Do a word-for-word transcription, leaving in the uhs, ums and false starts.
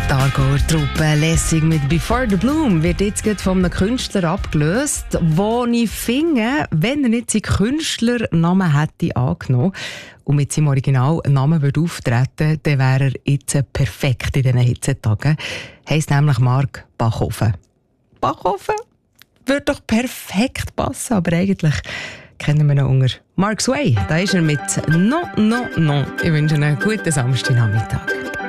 Die Aargauer Truppe Lessig mit «Before the Bloom» wird jetzt gerade von einem Künstler abgelöst, wo ich finde, wenn er nicht seinen Künstlernamen hätte angenommen und mit seinem Originalnamen würde auftreten, dann wäre er jetzt perfekt in diesen Hitzetagen. Heisst nämlich Marc Bachhofen. Bachhofen würde doch perfekt passen, aber eigentlich kennen wir ihn unter Mark Sway. Da ist er mit «No, no, no». Ich wünsche einen guten Samstagnachmittag.